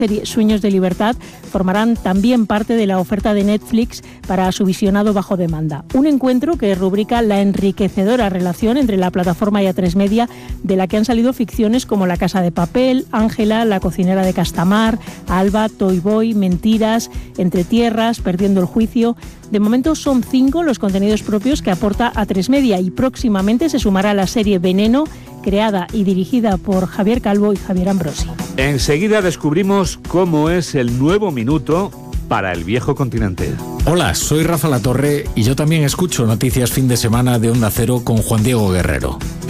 serie Sueños de Libertad formarán también parte de la oferta de Netflix para su visionado bajo demanda. Un encuentro que rubrica la enriquecedora relación entre la plataforma y A3 Media, de la que han salido ficciones como La Casa de Papel, Ángela, La cocinera de Castamar, Alba, Toy Boy, Mentiras, Entre Tierras, Perdiendo el juicio. De momento son 5 los contenidos propios que aporta A3 Media y próximamente se sumará la serie Veneno, creada y dirigida por Javier Calvo y Javier Ambrosi. Enseguida descubrimos cómo es el nuevo minuto para el viejo continente. Hola, soy Rafa Latorre y yo también escucho Noticias Fin de Semana de Onda Cero con Juan Diego Guerrero.